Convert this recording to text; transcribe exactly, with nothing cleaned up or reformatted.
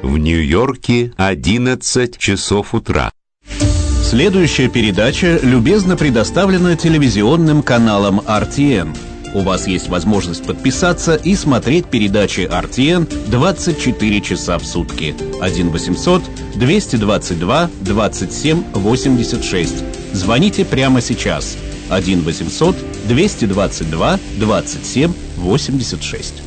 В Нью-Йорке одиннадцать часов утра. Следующая передача любезно предоставлена телевизионным каналом эр ти эн. У вас есть возможность подписаться и смотреть передачи эр ти эн двадцать четыре часа в сутки. один восемьсот двести двадцать два двадцать семь восемьдесят шесть. Звоните прямо сейчас. один восемьсот двести двадцать два двадцать семь восемьдесят шесть.